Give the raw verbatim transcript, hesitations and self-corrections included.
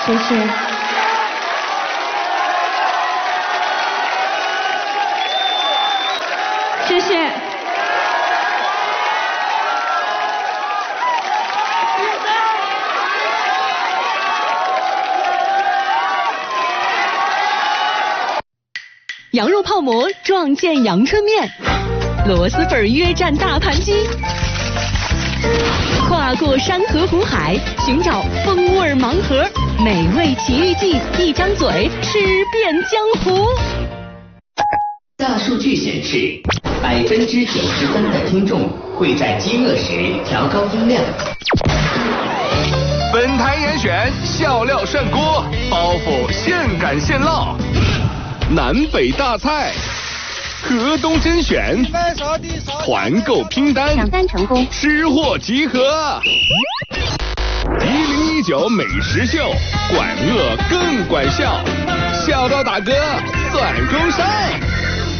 谢谢。谢谢。 羊肉泡馍撞见阳春面，螺蛳粉约战大盘鸡，跨过山河湖海，寻找风味盲盒，美味奇遇记，一张嘴吃遍江湖。 大数据显示，百分之九十三的听众会在饥饿时调高音量。 本台严选笑料涮锅，包袱现擀现烙。南北大菜，河东甄选，团购拼单， 抢单成功， 吃货集合。一零一九美食秀，管饿更管笑，笑到打嗝算风扇。